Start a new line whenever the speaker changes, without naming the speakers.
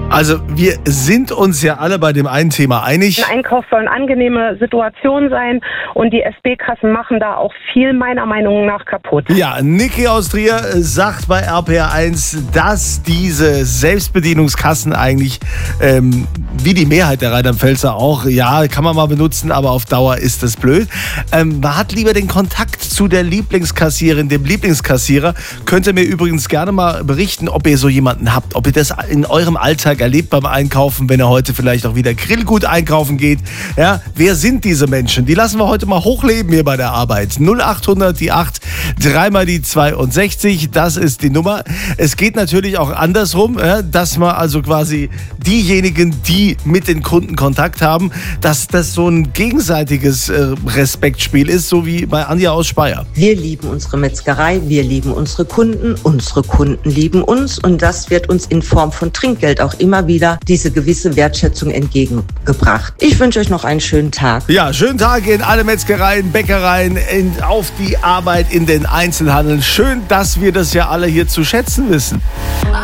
Also wir sind uns ja alle bei dem einen Thema einig.
Ein Einkauf soll eine angenehme Situation sein und die SB-Kassen machen da auch viel meiner Meinung nach kaputt.
Ja, Niki aus Trier sagt bei RPR1, dass diese Selbstbedienungskassen eigentlich, wie die Mehrheit der Rheinland-Pfälzer auch, ja, kann man mal benutzen, aber auf Dauer ist das blöd. Man hat lieber den Kontakt zu der Lieblingskassiererin, dem Lieblingskassierer. Könnt ihr mir übrigens gerne mal berichten, ob ihr so jemanden habt, ob ihr das in eurem Alltag erlebt beim Einkaufen, wenn ihr heute vielleicht auch wieder Grillgut einkaufen geht. Ja, wer sind diese Menschen? Die lassen wir heute mal hochleben hier bei der Arbeit. 0800 die 8, 3 die 62, das ist die Nummer. Es geht natürlich auch andersrum, dass man also quasi diejenigen, die mit den Kunden Kontakt haben, dass das so ein gegenseitiges Respektspiel ist, so wie bei Anja aus Speyer.
Wir lieben unsere Metzgerei, wir lieben unsere Kunden lieben uns und das wird uns in Form von Trinkgeld auch immer wieder diese gewisse Wertschätzung entgegengebracht. Ich wünsche euch noch einen schönen Tag.
Ja, schönen Tag in alle Metzgereien, Bäckereien, auf die Arbeit in den Einzelhandel. Schön, dass wir das ja alle hier zu schätzen wissen.